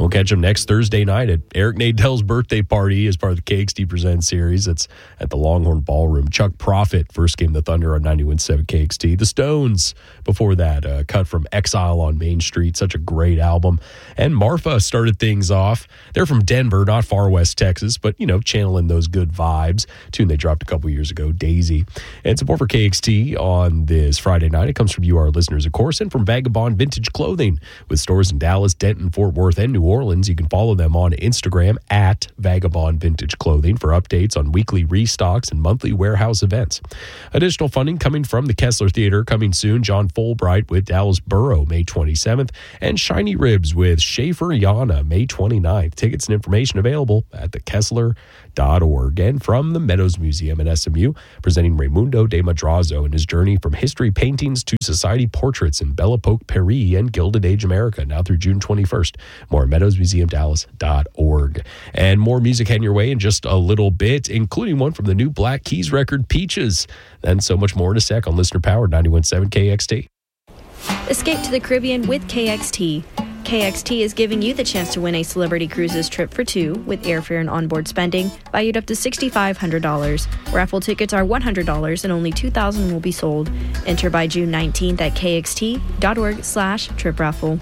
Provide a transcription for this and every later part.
We'll catch them next Thursday night at Eric Nadell's birthday party as part of the KXT Presents series. It's at the Longhorn Ballroom. Chuck Prophet first came the Thunder on 91.7 KXT. The Stones before that, cut from Exile on Main Street. Such a great album. And Marfa started things off. They're from Denver, not far west Texas, but, channeling those good vibes. Tune they dropped a couple years ago, Daisy. And support for KXT on this Friday night. It comes from you, our listeners, of course, and from Vagabond Vintage Clothing with stores in Dallas, Denton, Fort Worth, and New Orleans. You can follow them on Instagram at Vagabond Vintage Clothing for updates on weekly restocks and monthly warehouse events. Additional funding coming from the Kessler Theater coming soon. John Fulbright with Dallas Burrow, May 27th, and Shiny Ribs with Schaefer Yana, May 29th. Tickets and information available at thekessler.org. And from the Meadows Museum at SMU, presenting Raimundo de Madrazo and his journey from history paintings to society portraits in Belle Epoque Paris and Gilded Age America, now through June 21st. More at meadowsmuseumdallas.org. And more music heading your way in just a little bit, including one from the new Black Keys record, Peaches. And so much more in a sec on Listener Powered 91.7 KXT. Escape to the Caribbean with KXT. KXT is giving you the chance to win a Celebrity Cruises trip for two with airfare and onboard spending valued up to $6,500. Raffle tickets are $100 and only 2,000 will be sold. Enter by June 19th at kxt.org/trip raffle.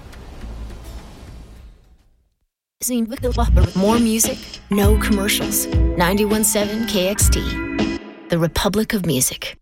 More music, no commercials. 91.7 KXT, the Republic of Music.